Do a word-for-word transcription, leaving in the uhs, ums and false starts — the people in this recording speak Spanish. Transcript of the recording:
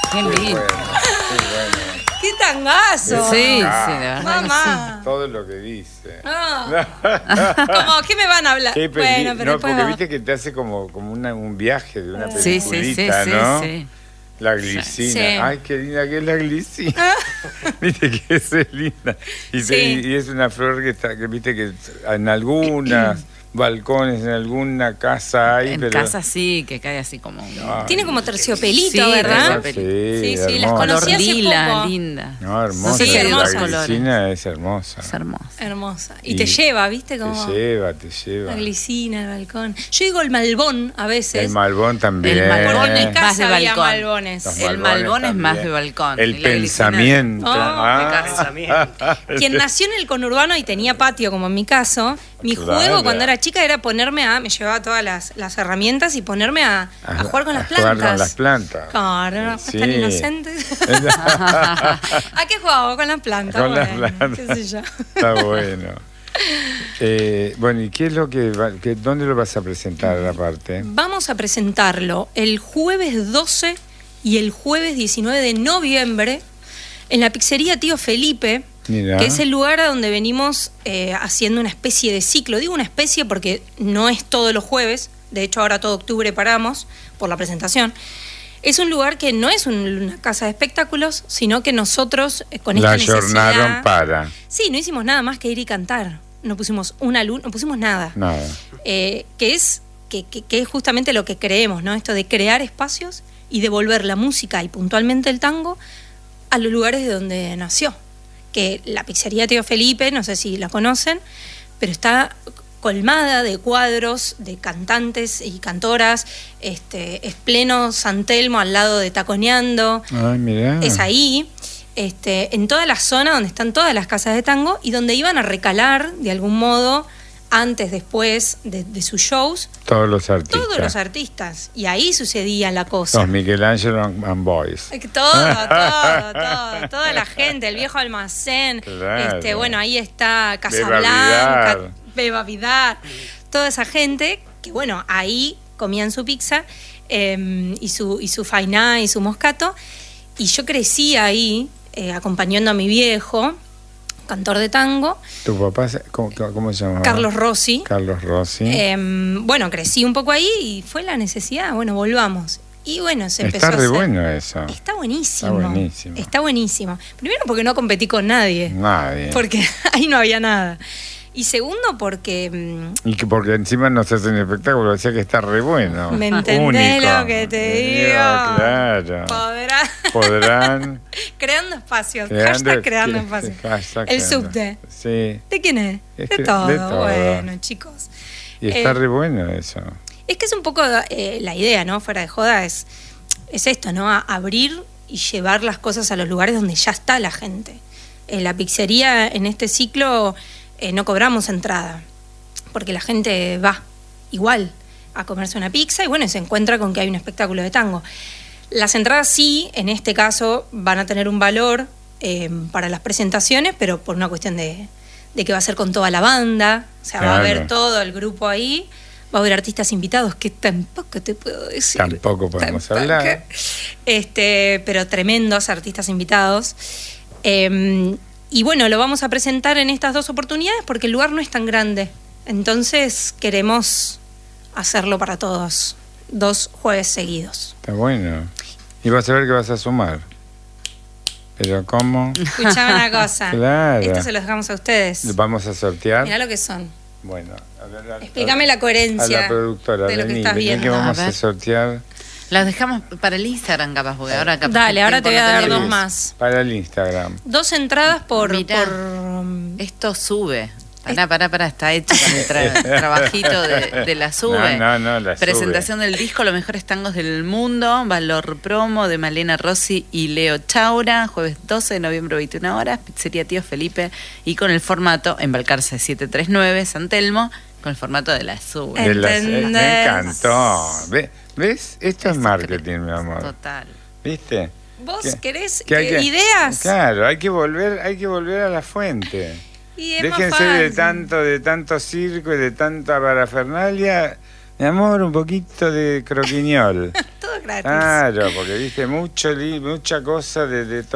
Qué lindo. Qué bueno, qué bueno. ¡Qué tangazo! Sí, Ah, sí, de verdad. Mamá. Todo lo que dice. Ah. Como, ¿qué me van a hablar? Qué peli- Bueno, pero no, después porque va. viste que te hace como, como una, un viaje de una Sí, sí, peliculita, sí, ¿no? sí, sí. La glicina. Sí. Ay, qué linda que es la glicina. Viste que es linda. Y, Sí. te- y es una flor que está, que viste que en algunas balcones, en alguna casa hay, En pero... casa sí, que cae así como un... Ay, Tiene como terciopelito, Sí, ¿verdad? terciopelito. Sí, Sí, sí, las hermosa. conocí Color hace lila, poco. linda. No, hermosa. No sé si hay dos la colores. glicina es hermosa. Es hermosa. Hermosa. Y, Y te lleva, ¿viste? Te Como lleva, te lleva. la glicina, el balcón. Yo digo el malbón a veces. El malbón también. El malbón Porque en mi es más de casa había balcón. malbones. Los El malbones malbón es más también. de balcón. El Y la glicina- pensamiento. Oh, Ah. pensamiento. Quien nació en el conurbano y tenía patio, como en mi caso, mi Claro. juego cuando era chica era ponerme a. Me llevaba todas las, las herramientas y ponerme a, a jugar con las a jugar plantas. con las plantas. Claro, Sí. tan inocentes. ¿A qué jugaba? Con las plantas. Con las bueno, plantas. qué sé yo. Está bueno. Eh, bueno, ¿y qué es lo que, va, que dónde lo vas a presentar aparte? Vamos a presentarlo el jueves doce y el jueves diecinueve de noviembre en la pizzería Tío Felipe, Mira. que es el lugar a donde venimos eh, haciendo una especie de ciclo. Digo una especie porque no es todos los jueves, de hecho ahora todo octubre paramos por la presentación. Es un lugar que no es un- una casa de espectáculos, sino que nosotros eh, con La esta jornaron necesidad... para Sí, no hicimos nada más que ir y cantar. No pusimos una luz, no pusimos nada. nada. Eh, que es que, que- que es justamente lo que creemos, ¿no? Esto de crear espacios y devolver la música y puntualmente el tango a los lugares de donde nació. Que la pizzería Tío Felipe, no sé si la conocen, pero está colmada de cuadros de cantantes y cantoras. Este, es pleno San Telmo al lado de Taconeando. Ay, mira. Es ahí, este, en toda la zona donde están todas las casas de tango y donde iban a recalar de algún modo antes, después de, de sus shows, Todos los artistas. todos los artistas. Y ahí sucedía la cosa. Los Michelangelo and and Boys. Eh, Todo, todo, todo, toda la gente, el viejo almacén, Claro. este, bueno, ahí está Beba Casablanca, Vidal. Beba Vidal, toda esa gente que, bueno, ahí comían su pizza eh, y su y su fainá y su moscato. Y yo crecí ahí eh, acompañando a mi viejo, cantor de tango, ¿Tu papá, se- cómo, cómo se llama? Carlos Rossi. Carlos Rossi. Eh, bueno, crecí un poco ahí y fue la necesidad, bueno, volvamos. Y bueno, se empezó Está a re hacer. bueno eso. Está buenísimo. Está buenísimo. Está buenísimo. Primero porque no competí con nadie, Nadie. porque ahí no había nada. Y segundo porque, mm, Y que porque encima nos hacen espectáculo, decía que está re bueno. ¿me entendés Único. lo que te digo? Claro. Podrá- Podrán. creando espacios. creando- Hashtag creando cre- espacios. hashtag El creando. subte. Sí. ¿De quién es? Es de, que- todo. de todo. Bueno, chicos. Y está Eh, re bueno eso. Es que es un poco eh, la idea, ¿no? Fuera de joda, es, es esto, ¿no? A abrir y llevar las cosas a los lugares donde ya está la gente. En la pizzería, en este ciclo, eh, no cobramos entrada, porque la gente va igual a comerse una pizza y bueno, y se encuentra con que hay un espectáculo de tango. Las entradas sí, en este caso, van a tener un valor eh, para las presentaciones, pero por una cuestión de, de que va a ser con toda la banda, o sea, va a Claro. haber todo el grupo ahí. Va a haber artistas invitados que tampoco te puedo decir. Tampoco podemos Tampoco. hablar. Este, pero tremendos artistas invitados. Eh, y bueno, lo vamos a presentar en estas dos oportunidades porque el lugar no es tan grande. Entonces queremos hacerlo para todos. Dos jueves seguidos. Está bueno. Y vas a ver que vas a sumar. Pero ¿cómo? Escuchame una cosa. Claro. Esto se lo dejamos a ustedes. Vamos a sortear. Mirá lo que son. Bueno, a ver. a- Explícame la a coherencia la productora. de lo que vení, estás vení viendo. que vamos A a, ver. sortear Las dejamos para el Instagram, capaz, porque ahora capaz. Dale, que ahora te voy a tiempo no dar tenemos. dos más. para el Instagram. Dos entradas por... Mirá. por um, Esto sube. Pará, pará, pará, está hecho con el tra- trabajito de, de la sube. No, no, no, la Presentación sube. del disco Los Mejores Tangos del Mundo, valor promo de Malena Rossi y Leo Chaura, jueves doce de noviembre, veintiuna horas, pizzería Tío Felipe, y con el formato Embalcarce setecientos treinta y nueve, San Telmo, con el formato de la sube. De las- eh, me ¿Entendés? encantó. Ve- ¿Ves? Esto es marketing, mi amor. Total. ¿Viste? ¿Vos ¿Qué? querés Que hay que- que- ideas? Claro, hay que volver, hay que volver a la fuente. Y es más Déjense de fácil. tanto, de tanto circo y de tanta parafernalia. Mi amor, un poquito de croquiñol. Todo Un gratis. Claro, porque viste mucho li- mucha cosa de, de